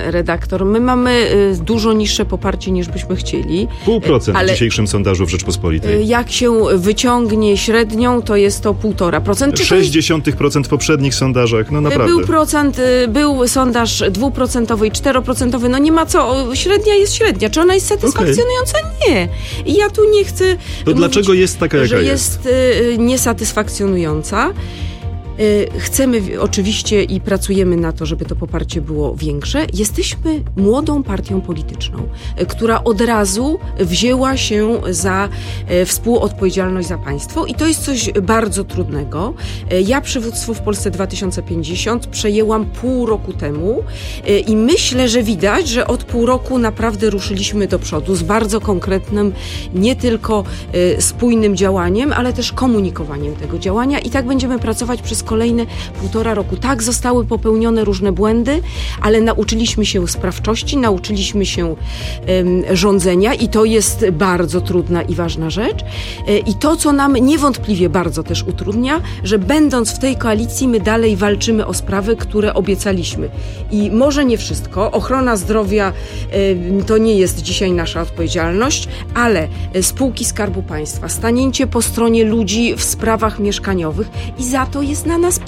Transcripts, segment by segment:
redaktor. My mamy dużo niższe poparcie niż byśmy chcieli. 0,5% w dzisiejszym sondażu w Rzeczpospolitej. Jak się wyciągnie średnią, to jest to 1,5%. 0,6% w poprzednich sondażach, no naprawdę. Był sondaż 2% i 4%. No nie ma co, średnia jest średnia. Czy ona jest satysfakcjonująca? Nie. I ja tu nie chcę To dlaczego jest taka, jaka że jest niesatysfakcjonująca. Chcemy oczywiście i pracujemy na to, żeby to poparcie było większe. Jesteśmy młodą partią polityczną, która od razu wzięła się za współodpowiedzialność za państwo i to jest coś bardzo trudnego. Ja przywództwo w Polsce 2050 przejęłam pół roku temu i myślę, że widać, że od pół roku naprawdę ruszyliśmy do przodu z bardzo konkretnym, nie tylko spójnym działaniem, ale też komunikowaniem tego działania i tak będziemy pracować przez kolejne 1,5 roku. Tak, zostały popełnione różne błędy, ale nauczyliśmy się sprawczości, nauczyliśmy się rządzenia i to jest bardzo trudna i ważna rzecz. I to, co nam niewątpliwie bardzo też utrudnia, że będąc w tej koalicji, my dalej walczymy o sprawy, które obiecaliśmy. I może nie wszystko. Ochrona zdrowia to nie jest dzisiaj nasza odpowiedzialność, ale spółki Skarbu Państwa, stanięcie po stronie ludzi w sprawach mieszkaniowych i za to jest na nas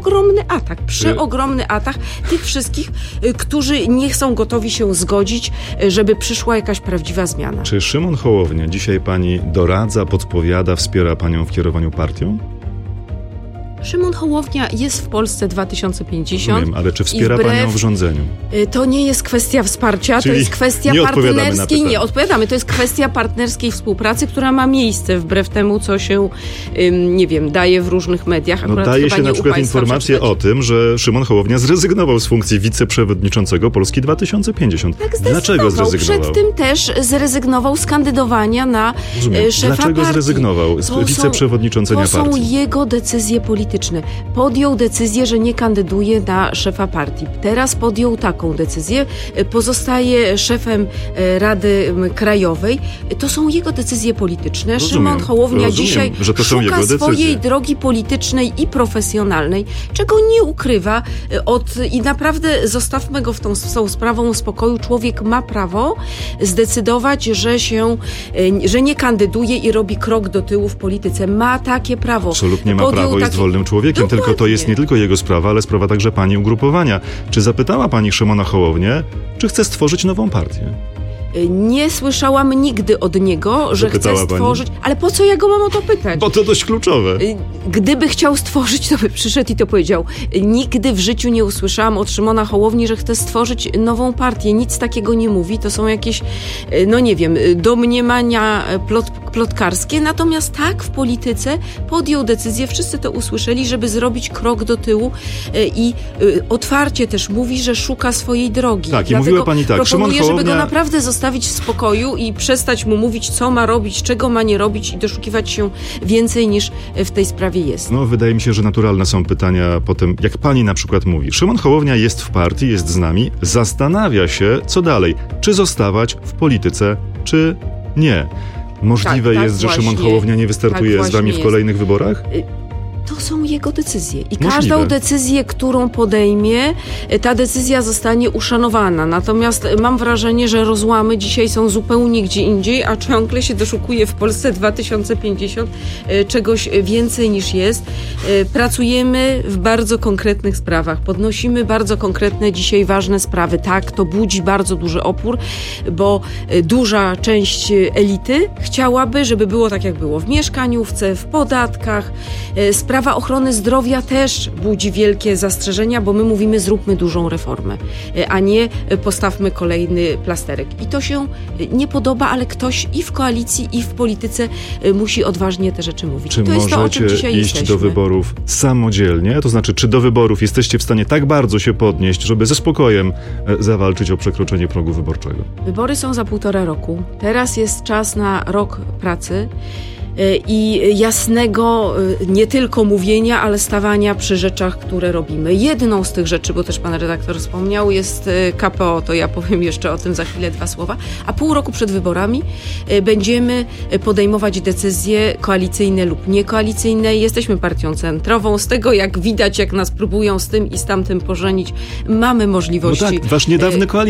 przeogromny atak tych wszystkich, którzy nie są gotowi się zgodzić, żeby przyszła jakaś prawdziwa zmiana. Czy Szymon Hołownia dzisiaj pani doradza, podpowiada, wspiera panią w kierowaniu partią? Szymon Hołownia jest w Polsce 2050. Rozumiem, ale czy wspiera panią w rządzeniu? To nie jest kwestia wsparcia, Czyli to jest kwestia partnerskiej. Nie odpowiadamy. To jest kwestia partnerskiej współpracy, która ma miejsce wbrew temu, co się, nie wiem, daje w różnych mediach. No, daje się na przykład informację o tym, że Szymon Hołownia zrezygnował z funkcji wiceprzewodniczącego Polski 2050. Tak, dlaczego zrezygnował? Przed tym też zrezygnował z kandydowania na szefa Dlaczego partii. zrezygnował z wiceprzewodniczącenia partii? To są jego decyzje polityczne. Podjął decyzję, że nie kandyduje na szefa partii. Teraz podjął taką decyzję. Pozostaje szefem Rady Krajowej. To są jego decyzje polityczne. Szymon Hołownia dzisiaj szuka swojej drogi politycznej i profesjonalnej, czego nie ukrywa i naprawdę zostawmy go tą sprawą spokoju. Człowiek ma prawo zdecydować, że nie kandyduje i robi krok do tyłu w polityce. Ma takie prawo. Absolutnie ma prawo, jest wolnym człowiekiem, Dokładnie. Tylko to jest nie tylko jego sprawa, ale sprawa także pani ugrupowania. Czy zapytała pani Szymona Hołownię, czy chce stworzyć nową partię? Nie słyszałam nigdy od niego, że chce stworzyć... Pani? Ale po co ja go mam o to pytać? Bo to dość kluczowe. Gdyby chciał stworzyć, to by przyszedł i to powiedział. Nigdy w życiu nie usłyszałam od Szymona Hołowni, że chce stworzyć nową partię. Nic takiego nie mówi. To są jakieś, no nie wiem, domniemania plotkarskie. Natomiast tak, w polityce podjął decyzję, wszyscy to usłyszeli, żeby zrobić krok do tyłu i otwarcie też mówi, że szuka swojej drogi. Tak, i mówiła pani tak, Szymon Hołownia... żeby go naprawdę zostawić w spokoju i przestać mu mówić, co ma robić, czego ma nie robić i doszukiwać się więcej niż w tej sprawie jest. No, wydaje mi się, że naturalne są pytania potem, jak pani na przykład mówi. Szymon Hołownia jest w partii, jest z nami, zastanawia się, co dalej. Czy zostawać w polityce, czy nie. Możliwe jest, że Szymon Hołownia nie wystartuje z wami w kolejnych wyborach? To są jego decyzje i każdą decyzję, którą podejmie, ta decyzja zostanie uszanowana. Natomiast mam wrażenie, że rozłamy dzisiaj są zupełnie gdzie indziej, a ciągle się doszukuje w Polsce 2050 czegoś więcej niż jest. Pracujemy w bardzo konkretnych sprawach, podnosimy bardzo konkretne dzisiaj ważne sprawy. Tak, to budzi bardzo duży opór, bo duża część elity chciałaby, żeby było tak, jak było w mieszkaniówce, w podatkach. Sprawa ochrony zdrowia też budzi wielkie zastrzeżenia, bo my mówimy, zróbmy dużą reformę, a nie postawmy kolejny plasterek. I to się nie podoba, ale ktoś i w koalicji, i w polityce musi odważnie te rzeczy mówić. Czy to jest to, o czym dzisiaj iść jesteśmy. do wyborów samodzielnie? To znaczy, czy do wyborów jesteście w stanie tak bardzo się podnieść, żeby ze spokojem zawalczyć o przekroczenie progu wyborczego? Wybory są za 1,5 roku. Teraz jest czas na rok pracy. i jasnego nie tylko mówienia, ale stawania przy rzeczach, które robimy. Jedną z tych rzeczy, bo też pan redaktor wspomniał, jest KPO, to ja powiem jeszcze o tym za chwilę 2 słowa, a pół roku przed wyborami będziemy podejmować decyzje koalicyjne lub niekoalicyjne. Jesteśmy partią centrową. Z tego, jak widać, jak nas próbują z tym i z tamtym pożenić, mamy możliwości. No tak, wasz niedawny